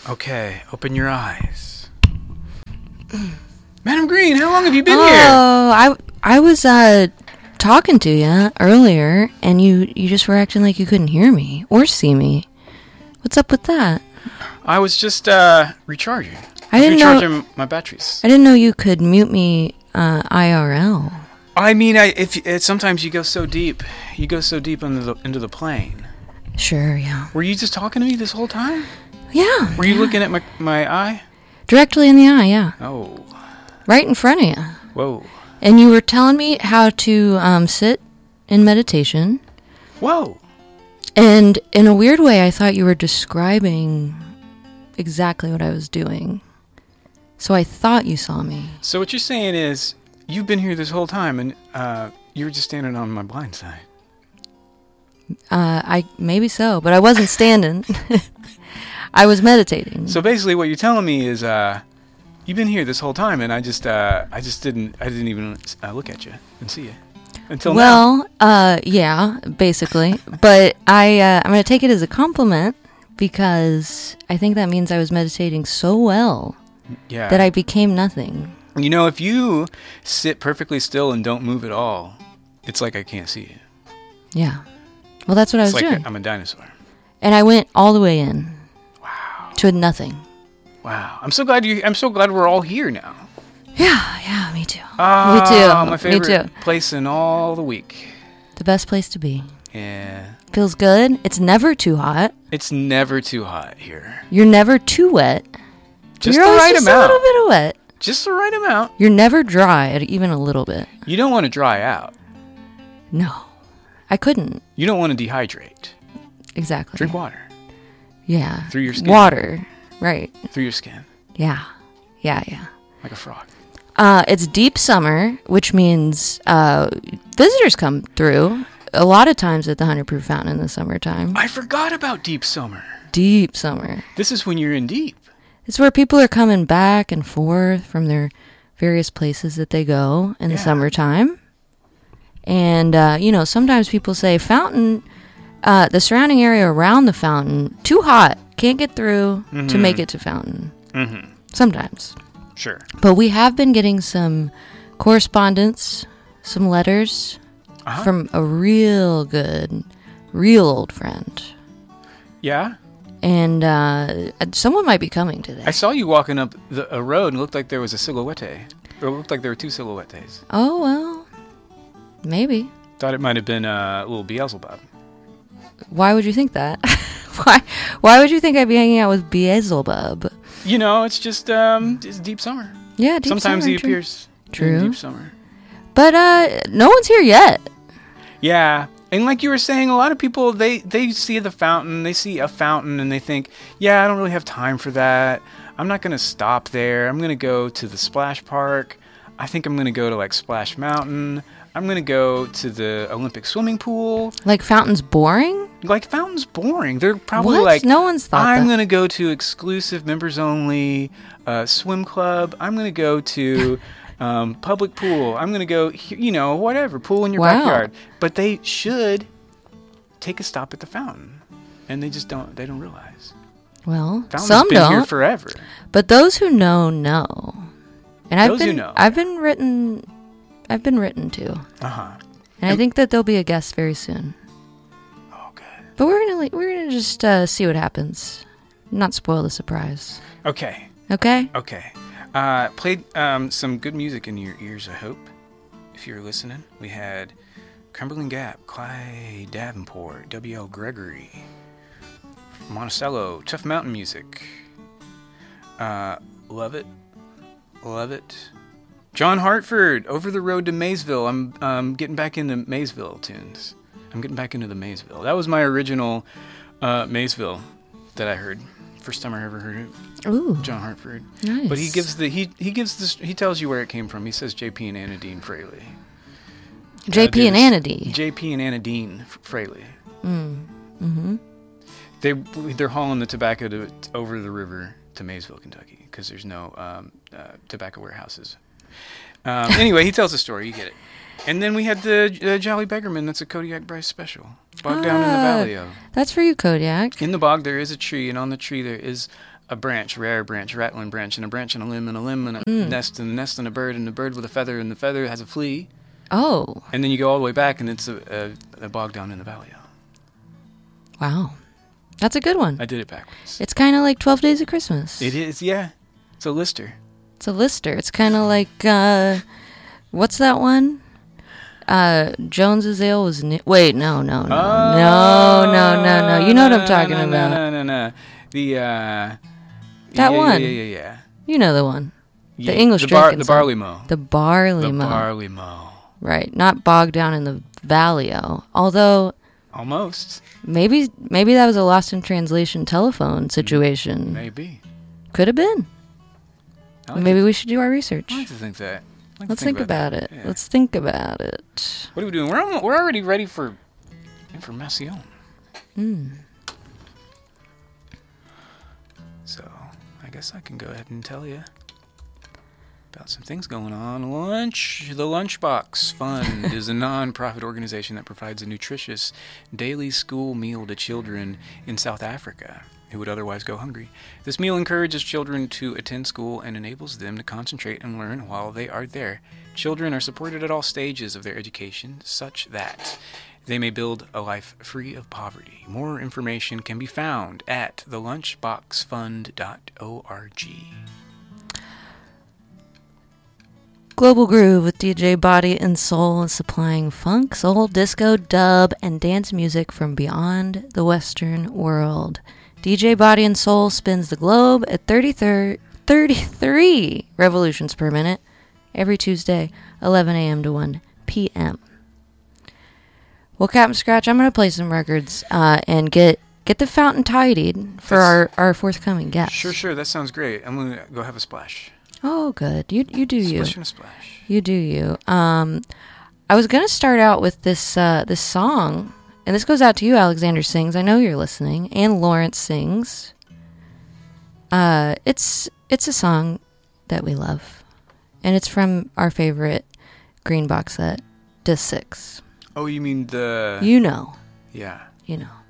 Okay, open your eyes. Madam Green, how long have you been here? Oh, I was talking to you earlier, and you just were acting like you couldn't hear me or see me. What's up with that? I was just recharging. I didn't know recharging my batteries. I didn't know you could mute me IRL. I mean, sometimes you go so deep. You go so deep into the plane. Sure, yeah. Were you just talking to me this whole time? Yeah. Were you looking at my eye? Directly in the eye, yeah. Oh. Right in front of you. Whoa. And you were telling me how to sit in meditation. Whoa. And in a weird way, I thought you were describing exactly what I was doing. So I thought you saw me. So what you're saying is, you've been here this whole time, and you were just standing on my blind side. Maybe so, but I wasn't standing. I was meditating. So basically, what you're telling me is, you've been here this whole time, and I didn't even look at you and see you until now. Well, yeah, basically. But I'm going to take it as a compliment because I think that means I was meditating so well that I became nothing. You know, if you sit perfectly still and don't move at all, it's like I can't see you. Yeah. Well, that's what I was doing. I'm a dinosaur. And I went all the way in. Wow. To nothing. Wow. I'm so glad we're all here now. Yeah, me too. Oh, me too. My favorite place in all the week. The best place to be. Yeah. Feels good. It's never too hot. It's never too hot here. You're never too wet. Just You're the right just amount. A little bit of wet. Just the right amount. You're never dry, even a little bit. You don't want to dry out. No. I couldn't. You don't want to dehydrate. Exactly. Drink water. Yeah. Through your skin. Water. Right. Through your skin. Yeah. Like a frog. It's deep summer, which means visitors come through a lot of times at the 100 Proof Fountain in the summertime. I forgot about deep summer. Deep summer. This is when you're in deep. It's where people are coming back and forth from their various places that they go in the summertime. And, sometimes people say fountain, the surrounding area around the fountain, too hot, can't get through to make it to fountain. Mm-hmm. Sometimes. Sure. But we have been getting some correspondence, some letters from a real old friend. Yeah? And someone might be coming today. I saw you walking up a road and it looked like there was a silhouette. Or it looked like there were two silhouettes. Oh, well, maybe. Thought it might have been a little Beelzebub. Why would you think that? Why would you think I'd be hanging out with Beelzebub? You know, it's just it's deep summer. Yeah, deep Sometimes summer. he appears in deep summer. But no one's here yet. Yeah. And like you were saying, a lot of people, they see the fountain, they see a fountain, and they think, yeah, I don't really have time for that. I'm not going to stop there. I'm going to go to the splash park. I think I'm going to go to, like, Splash Mountain. I'm going to go to the Olympic swimming pool. Like fountains boring? Like fountains boring. They're probably what? like, no one's thought I'm going to go to exclusive members only swim club. I'm going to go to... public pool. I'm going to go, whatever, pool in your backyard. But they should take a stop at the fountain. And they just don't realize. Well, Fountain's some been don't. here forever. But those who know. And I've been written to. Uh-huh. And I think that there'll be a guest very soon. Oh, good. But we're going to just see what happens. Not spoil the surprise. Okay. Okay? Okay. Played some good music in your ears, I hope, if you're listening. We had Cumberland Gap, Clyde Davenport, W.L. Gregory, Monticello, Tough Mountain Music. Love it. John Hartford, Over the Road to Maysville. I'm getting back into Maysville tunes. I'm getting back into the Maysville. That was my original Maysville that I heard. First time I ever heard it. Ooh. John Hartford. Nice. But he tells you where it came from. He says J.P. and Anna Dean Fraley. J.P. and Anna Dean. J.P. and Anna Dean Fraley. Mm-hmm. They're hauling the tobacco over the river to Maysville, Kentucky, because there's no tobacco warehouses. Anyway, he tells a story. You get it. And then we had the Jolly Beggarman. That's a Kodiak Bryce special. Bog down in the valley. That's for you, Kodiak. In the bog, there is a tree, and on the tree there is a branch, rare branch, rattling branch, and a branch, and a limb, and a limb, and a nest, and a nest, and a bird with a feather, and the feather has a flea. Oh. And then you go all the way back, and it's a bog down in the valley. Wow. That's a good one. I did it backwards. It's kind of like 12 Days of Christmas. It is, yeah. It's a lister. It's a lister. It's kind of like, what's that one? Jones's Ale was new. Wait, no. You know what I'm talking about. No. The, that one. Yeah. You know the one. Yeah, the English drinking the barley mow. The barley mow. The barley mow. Right. Not bogged down in the valley-o. Although... Almost. Maybe that was a lost in translation telephone situation. Maybe. Could have been. Maybe we should do our research. I like to think that. Let's think about it. Yeah. Let's think about it. What are we doing? We're already ready for information. So, I guess I can go ahead and tell you about some things going on. The Lunchbox Fund is a non-profit organization that provides a nutritious daily school meal to children in South Africa who would otherwise go hungry. This meal encourages children to attend school and enables them to concentrate and learn while they are there. Children are supported at all stages of their education such that they may build a life free of poverty. More information can be found at thelunchboxfund.org. Global Groove with DJ Body and Soul is supplying funk, soul, disco, dub, and dance music from beyond the Western world. DJ Body and Soul spins the globe at 33 revolutions per minute every Tuesday, 11 a.m. to 1 p.m. Well, Captain Scratch, I'm going to play some records and get the fountain tidied for our forthcoming guest. Sure. That sounds great. I'm going to go have a splash. Oh, good. You do you. Splish and a splash. You do you. I was going to start out with this song, and this goes out to you, Alexander Sings. I know you're listening, and Lawrence Sings. It's a song that we love, and it's from our favorite Green box set, Disc 6. Oh, you mean the... You know. Yeah. You know.